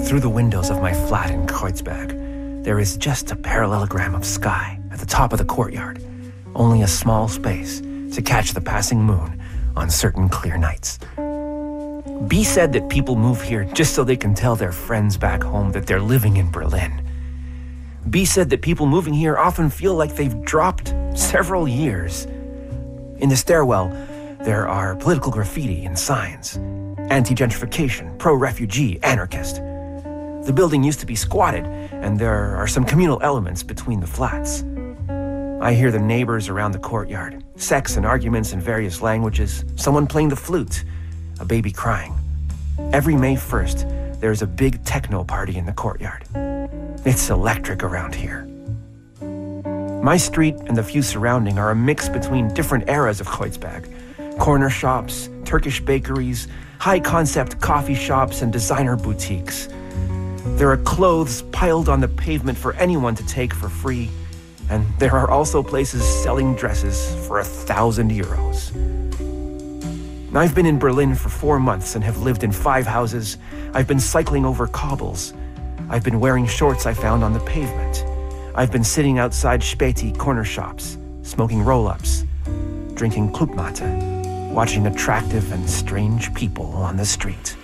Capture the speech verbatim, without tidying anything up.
Through the windows of my flat in Kreuzberg, there is just a parallelogram of sky at the top of the courtyard, only a small space to catch the passing moon on certain clear nights. B said that people move here just so they can tell their friends back home that they're living in Berlin. B said that people moving here often feel like they've dropped several years. In the stairwell, there are political graffiti and signs. Anti-gentrification, pro-refugee, anarchist. The building used to be squatted, and there are some communal elements between the flats. I hear the neighbors around the courtyard, sex and arguments in various languages, someone playing the flute, a baby crying. Every May first, there's a big techno party in the courtyard. It's electric around here. My street and the few surrounding are a mix between different eras of Kreuzberg. Corner shops, Turkish bakeries, high-concept coffee shops, and designer boutiques. There are clothes piled on the pavement for anyone to take for free, and there are also places selling dresses for a thousand euros. I've been in Berlin for four months and have lived in five houses. I've been cycling over cobbles. I've been wearing shorts I found on the pavement. I've been sitting outside Späti corner shops, smoking roll-ups, drinking Clubmate, watching attractive and strange people on the street.